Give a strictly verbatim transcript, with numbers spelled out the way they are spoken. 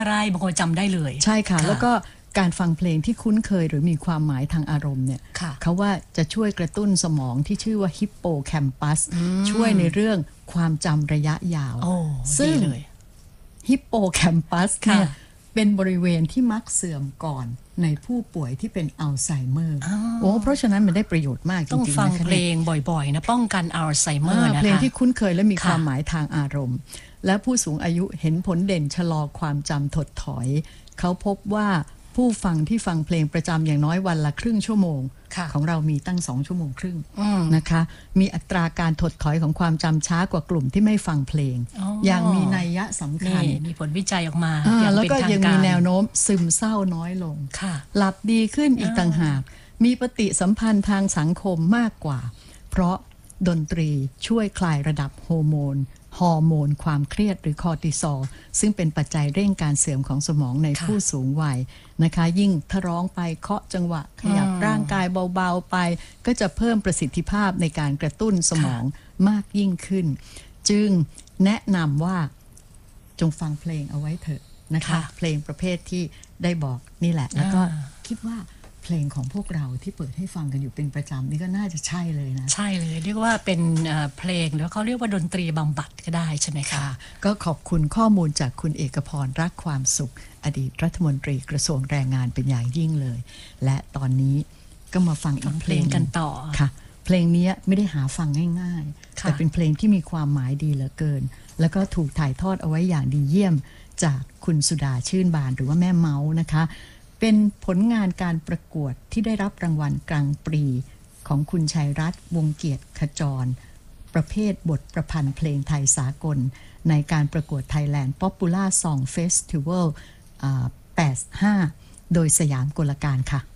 อะไรบางคนจำได้เลยใช่ค่ะแล้วก็การฟังเพลงที่คุ้นเคยหรือมีความหมายทางอารมณ์เนี่ยเขาว่าจะช่วยกระตุ้นสมองที่ชื่อว่าฮิปโปแคมปัสช่วยในเรื่องความจำระยะยาวซึ่งฮิปโปแคมปัสเนี่ยเป็นบริเวณที่มักเสื่อมก่อนในผู้ป่วยที่เป็นอัลไซเมอร์โอ้เพราะฉะนั้นมันได้ประโยชน์มากจริงๆต้องฟังเพลงบ่อยๆนะป้องกันอัลไซเมอร์นะคะเพลงที่คุ้นเคยและมีความหมายทางอารมณ์และผู้สูงอายุเห็นผลเด่นชะลอความจำถดถอยเขาพบว่าผู้ฟังที่ฟังเพลงประจำอย่างน้อยวันละครึ่งชั่วโมงของเรามีตั้งสองชั่วโมงครึ่งนะคะมีอัตราการถดถอยของความจำช้ากว่ากลุ่มที่ไม่ฟังเพลง อ, อย่างมีนัยยะสำคัญมีผลวิจัยออกมาแล้วก็ยังมีแนวโน้มซึมเศร้าน้อยลงหลับดีขึ้นอีกต่างหากมีปฏิสัมพันธ์ทางสังคมมากกว่าเพราะดนตรีช่วยคลายระดับฮอร์โมนฮอร์โมนความเครียดหรือคอร์ติซอลซึ่งเป็นปัจจัยเร่งการเสื่อมของสมองในผู้สูงวัยนะคะยิ่งถ้าร้องไปเคาะจังหวะขยับร่างกายเบาๆไปก็จะเพิ่มประสิทธิภาพในการกระตุ้นสมองมากยิ่งขึ้นจึงแนะนำว่าจงฟังเพลงเอาไว้เถอะนะคะเพลงประเภทที่ได้บอกนี่แหละแล้วก็คิดว่าเพลงของพวกเราที่เปิดให้ฟังกันอยู่เป็นประจำนี่ก็น่าจะใช่เลยนะใช่เลยเรียกว่าเป็นเพลงแล้วเขาเรียกว่าดนตรีบำบัดก็ได้ใช่ไหมคะก็ขอบคุณข้อมูลจากคุณเอกพรรักความสุขอดีตรัฐมนตรีกระทรวงแรงงานเป็นอย่างยิ่งเลยและตอนนี้ก็มาฟังอีกเพลงกันต่อค่ะเพลงนี้ไม่ได้หาฟังง่ายๆแต่เป็นเพลงที่มีความหมายดีเหลือเกินแล้วก็ถูกถ่ายทอดเอาไว้อย่างดีเยี่ยมจากคุณสุดาชื่นบานหรือว่าแม่เมาส์นะคะเป็นผลงานการประกวดที่ได้รับรางวัลกลางปรีของคุณชัยรัตน์วงเกียรติขจรประเภทบทประพันธ์เพลงไทยสากลในการประกวด Thailand Popular Song Festival แปดสิบห้าโดยสยามกลการค่ะ